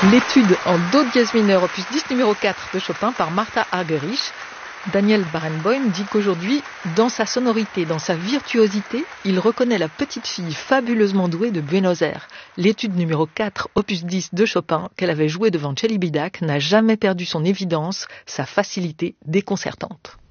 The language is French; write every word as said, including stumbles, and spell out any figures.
L'étude en do dièse mineur, opus dix numéro quatre de Chopin par Martha Argerich. Daniel Barenboim dit qu'aujourd'hui, dans sa sonorité, dans sa virtuosité, il reconnaît la petite fille fabuleusement douée de Buenos Aires. L'étude numéro quatre, opus dix de Chopin, qu'elle avait jouée devant Celibidache, n'a jamais perdu son évidence, sa facilité déconcertante.